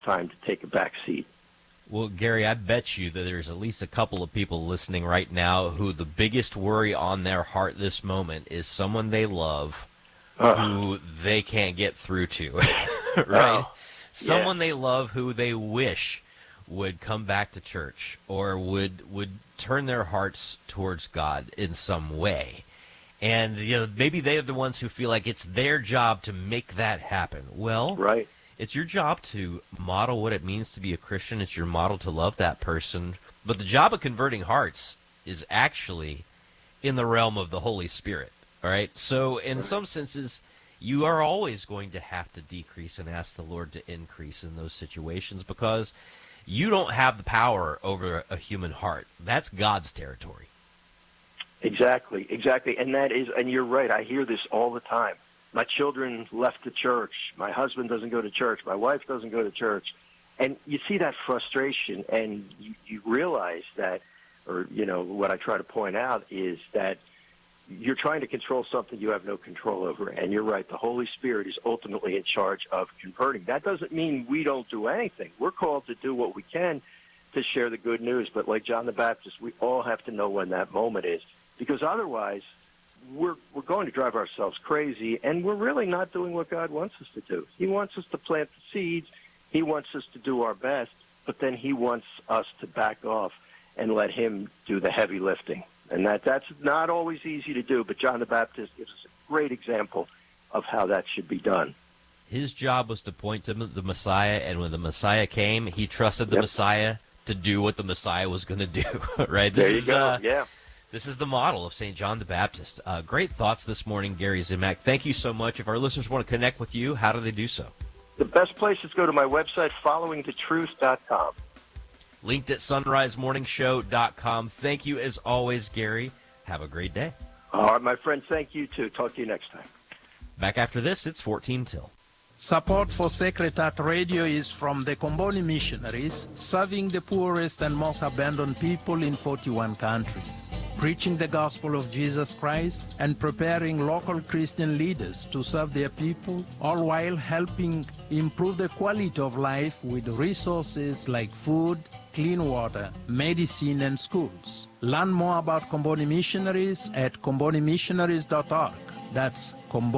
time to take a back seat. Well, Gary, I bet you that there's at least a couple of people listening right now who the biggest worry on their heart this moment is someone they love who they can't get through to, right? Someone they love who they wish would come back to church or would turn their hearts towards God in some way. And, maybe they're the ones who feel like it's their job to make that happen. Well, right. It's your job to model what it means to be a Christian. It's your model to love that person. But the job of converting hearts is actually in the realm of the Holy Spirit. All right? So in some senses, you are always going to have to decrease and ask the Lord to increase in those situations because you don't have the power over a human heart. That's God's territory. Exactly. And you're right. I hear this all the time. My children left the church. My husband doesn't go to church. My wife doesn't go to church. And you see that frustration, and you realize that, or, what I try to point out is that you're trying to control something you have no control over. And you're right, the Holy Spirit is ultimately in charge of converting. That doesn't mean we don't do anything. We're called to do what we can to share the good news. But like John the Baptist, we all have to know when that moment is, because otherwise we're going to drive ourselves crazy, and we're really not doing what God wants us to do. He wants us to plant the seeds. He wants us to do our best, but then he wants us to back off and let him do the heavy lifting. And that's not always easy to do, but John the Baptist gives us a great example of how that should be done. His job was to point to the Messiah, and when the Messiah came, he trusted the Messiah to do what the Messiah was going to do, right? There you go, yeah. This is the model of St. John the Baptist. Great thoughts this morning, Gary Zimak. Thank you so much. If our listeners want to connect with you, how do they do so? The best place is go to my website, followingthetruth.com. Linked at sunrisemorningshow.com. Thank you as always, Gary. Have a great day. All right, my friend. Thank you, too. Talk to you next time. Back after this, it's 14 till. Support for Sacred Heart Radio is from the Comboni Missionaries, serving the poorest and most abandoned people in 41 countries, preaching the gospel of Jesus Christ and preparing local Christian leaders to serve their people, all while helping improve the quality of life with resources like food, clean water, medicine, and schools. Learn more about Comboni Missionaries at combonimissionaries.org. That's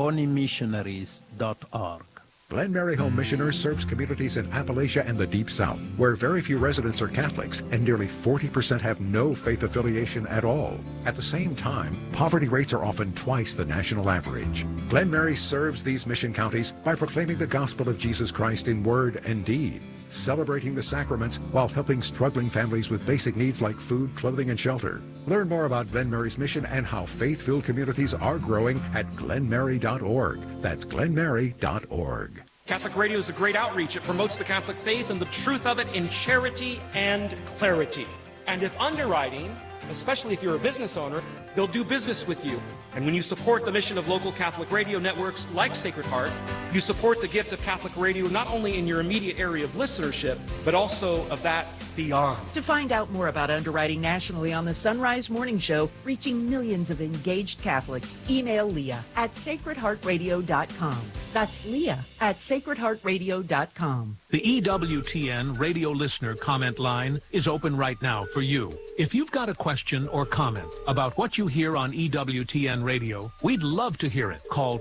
combonimissionaries.org. Glen Mary Home Missioners serves communities in Appalachia and the Deep South, where very few residents are Catholics and nearly 40% have no faith affiliation at all. At the same time, poverty rates are often twice the national average. Glen Mary serves these mission counties by proclaiming the gospel of Jesus Christ in word and deed, celebrating the sacraments while helping struggling families with basic needs like food, clothing, and shelter. Learn more about Glen Mary's mission and how faith-filled communities are growing at glenmary.org. That's glenmary.org. Catholic Radio is a great outreach. It promotes the Catholic faith and the truth of it in charity and clarity. And if underwriting, especially if you're a business owner, they'll do business with you. And when you support the mission of local Catholic radio networks like Sacred Heart, you support the gift of Catholic radio not only in your immediate area of listenership, but also of that beyond. To find out more about underwriting nationally on the Sunrise Morning Show, reaching millions of engaged Catholics, email Leah at sacredheartradio.com. That's Leah at sacredheartradio.com. The EWTN radio listener comment line is open right now for you. If you've got a question or comment about what you hear on EWTN radio, we'd love to hear it. Call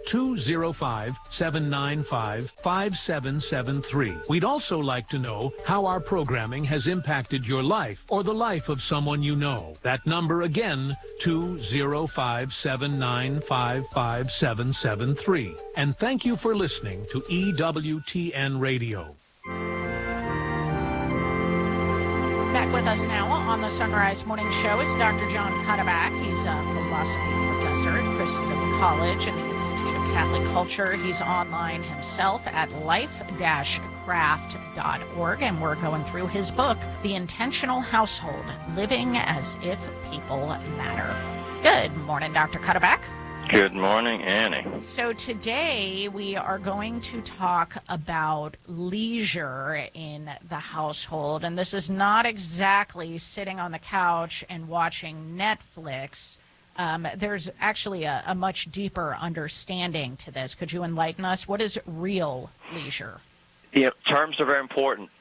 205-795-5773. We'd also like to know how our programming has impacted your life or the life of someone you know. That number again, 205-795-5773. And thank you for listening to EWTN Radio. Back with us now on the Sunrise Morning Show is Dr. John Cuddeback. He's a philosophy professor at Christendom College and the Institute of Catholic Culture. He's online himself at life-craft.org, and we're going through his book, The Intentional Household, Living as If People Matter. Good morning, Dr. Cuddeback. Good morning, Annie. So today we are going to talk about leisure in the household, and this is not exactly sitting on the couch and watching Netflix. There's actually a much deeper understanding to this. Could you enlighten us? What is real leisure? Terms are very important.